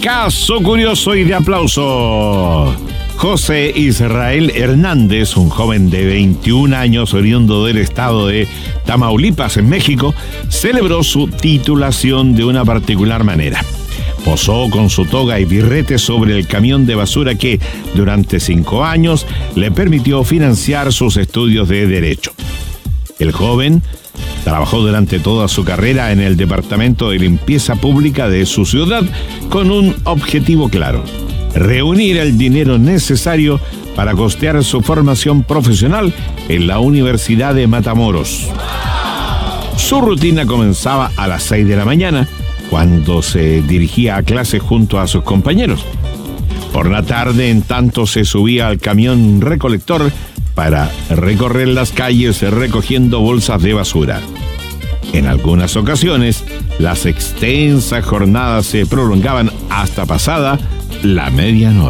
Caso curioso y de aplauso. José Israel Hernández, un joven de 21 años oriundo del estado de Tamaulipas, en México, celebró su titulación de una particular manera. Posó con su toga y birrete sobre el camión de basura que, durante 5 años, le permitió financiar sus estudios de Derecho. El joven trabajó durante toda su carrera en el Departamento de Limpieza Pública de su ciudad con un objetivo claro: reunir el dinero necesario para costear su formación profesional en la Universidad de Matamoros. Su rutina comenzaba a las 6 de la mañana, cuando se dirigía a clase junto a sus compañeros. Por la tarde, en tanto, se subía al camión recolector para recorrer las calles recogiendo bolsas de basura. En algunas ocasiones, las extensas jornadas se prolongaban hasta pasada la medianoche.